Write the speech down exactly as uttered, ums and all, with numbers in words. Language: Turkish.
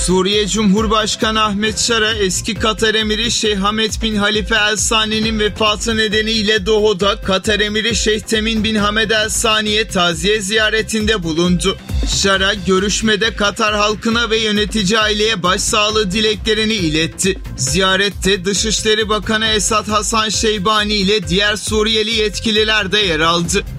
Suriye Cumhurbaşkanı Ahmet Şara, eski Katar Emiri Şeyh Hamad bin Halife El Sani'nin vefatı nedeniyle Doha'da Katar Emiri Şeyh Temim bin Hamed El Sani'ye taziye ziyaretinde bulundu. Şara, görüşmede Katar halkına ve yönetici aileye başsağlığı dileklerini iletti. Ziyarette Dışişleri Bakanı Esad Hasan Şeybani ile diğer Suriyeli yetkililer de yer aldı.